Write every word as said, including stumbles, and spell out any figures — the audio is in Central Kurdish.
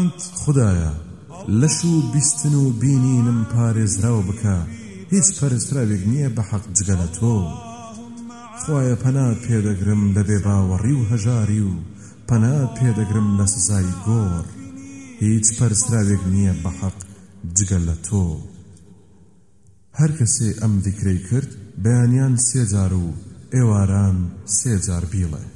خدایە لەش و بیستن و بینینم پارێزراو بکە هیچ پەرستراوێک نییە بە حەق جگە لە تۆ خوایە پەنات پێدەگرم لە بێباوەڕی و هەژاری و پەنات پێدەگرم لە سزای گۆڕ هیچ پەرستراوێک نییە بە حەق جگە لە تۆ هەر کەسێ ئەم دیکرەی کرد بەیانیان سێ جار و ئێواران سێ جار بیڵێ